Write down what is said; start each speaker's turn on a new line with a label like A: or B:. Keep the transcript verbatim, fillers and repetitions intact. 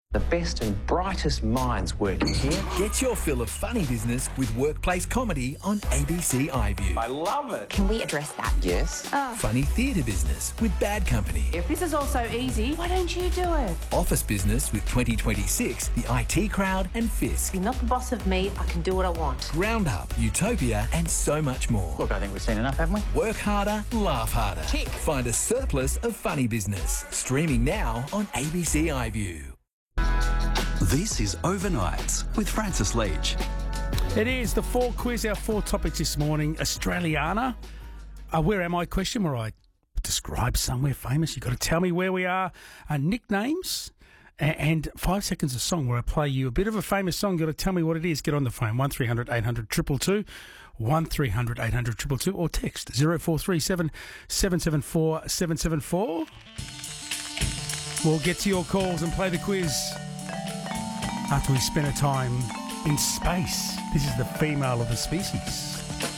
A: The best and brightest minds working here.
B: Get your fill of funny business with workplace comedy on A B C iView.
A: I love it.
C: Can we address that?
A: Yes.
C: Oh.
B: Funny theatre business with Bad Company.
D: If this is all so easy, why don't you do it?
B: Office business with twenty twenty-six, the I T Crowd and Fisk.
D: You're not the boss of me. I can do what I want.
B: Roundup, Utopia and so much more.
A: Look, I think we've seen enough, haven't we?
B: Work harder, laugh harder.
A: Tick.
B: Find a surplus of funny business. Streaming now on A B C iView.
E: This is Overnights with Francis Leach.
F: It is the four quiz, our four topics this morning. Australiana, a where am I question, where I describe somewhere famous. You've got to tell me where we are. Uh, nicknames and, and five seconds of song where I play you a bit of a famous song. You've got to tell me what it is. Get on the phone, one three hundred eight hundred two two two, one three hundred eight hundred two two two, or text zero four three seven seven seven four seven seven four. We'll get to your calls and play the quiz after we spend a time in space. This is the female of the species.